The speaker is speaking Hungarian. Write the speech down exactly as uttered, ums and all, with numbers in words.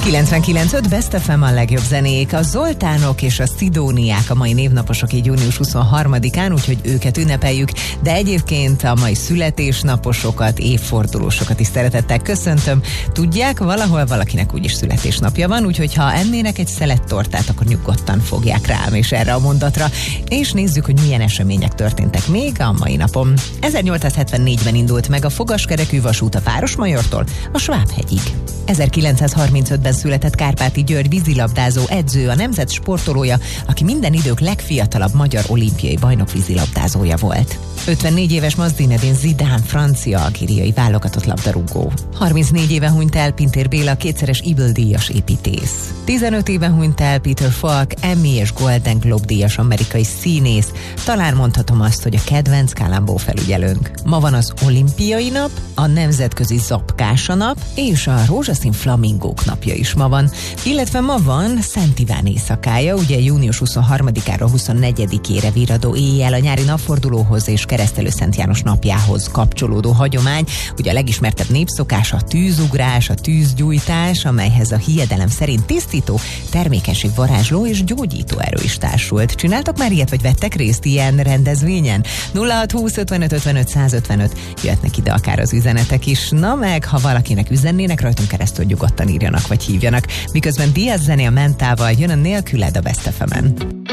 kilencvenkilenc öt Best ef em a legjobb zenék. A Zoltánok és a Szidóniák a mai névnaposok így június huszonharmadikán, úgyhogy őket ünnepeljük, de egyébként a mai születésnaposokat, évfordulósokat is szeretettel köszöntöm. Tudják, valahol valakinek úgyis születésnapja van, úgyhogy ha ennének egy szelet tortát, akkor nyugodtan fogják rám és erre a mondatra. És nézzük, hogy milyen események történtek még a mai napon. ezernyolcszázhetvennégyben indult meg a fogaskerekű vasút a Városmajortól a Svábhegyig. ezerkilencszázharmincötben született Kárpáti György vízilabdázó edző, a nemzet sportolója, aki minden idők legfiatalabb magyar olimpiai bajnok vízilabdázója volt. ötvennégy éves Zinedine Zidane, francia algériai válogatott labdarúgó. harmincnégy éve hunyt el Pintér Béla, kétszeres Ibl-díjas építész. tizenöt éve hunyt el Peter Falk, Emmy és Golden Globe díjas amerikai színész. Talán mondhatom azt, hogy a kedvenc Columbo felügyelőnk. Ma van az olimpiai nap, a nemzetközi zapkása nap, és a rózsaszín flamingók napja is ma van. Illetve ma van Szent Iván éjszakája, ugye június huszonharmadikára huszonnegyedikére virradó éjjel a nyári napfordulóhoz és Keresztelő Szent János napjához kapcsolódó hagyomány. Ugye a legismertebb népszokás a tűzugrás, a tűzgyújtás, amelyhez a hiedelem szerint tisztító, termékenység varázsló és gyógyító erő is társult. Csináltak már ilyet, vagy vettek részt ilyen rendezvényen? nulla hat húsz ötvenöt ötvenöt százötvenöt, jöhetnek ide akár az üzenetek is. Na meg, ha valakinek üzennének rajtunk keresztül, nyugodtan írjanak vagy hívjanak. Miközben Diaz zené a Mentával jön a Nélküled a Best ef emen.